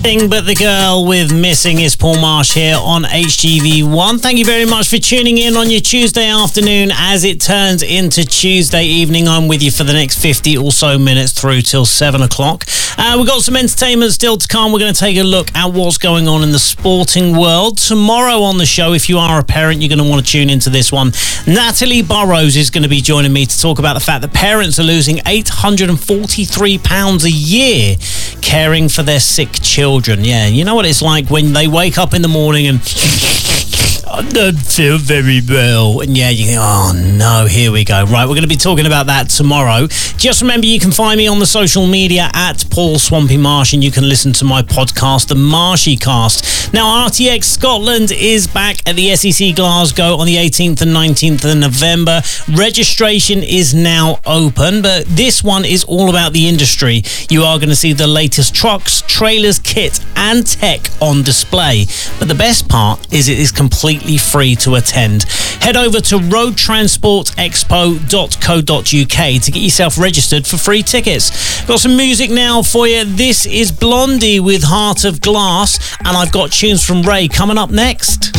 But the girl with Missing is Paul Marsh here on HGV1. Thank you very much for tuning in on your Tuesday afternoon as it turns into Tuesday evening. I'm with you for the next 50 or so minutes through till 7 o'clock. We've got some entertainment still to come. We're going to take a look at what's going on in the sporting world. Tomorrow on the show, if you are a parent, you're going to want to tune into this one. Natalie Burrows is going to be joining me to talk about the fact that parents are losing £843 a year caring for their sick children. Yeah, you know what it's like when they wake up in the morning and I don't feel very well. And yeah, you think, oh no, here we go. Right, we're going to be talking about that tomorrow. Just remember, you can find me on the social media at Paul Swampy Marsh, and you can listen to my podcast, The Marshy Cast. Now, RTX Scotland is back at the SEC Glasgow on the 18th and 19th of November. Registration is now open, but this one is all about the industry. You are going to see the latest trucks, trailers, kit, and tech on display. But the best part is it is completely free to attend. Head over to roadtransportexpo.co.uk to get yourself registered for free tickets. Got some music now for you. This is Blondie with Heart of Glass, and I've got tunes from Ray coming up next.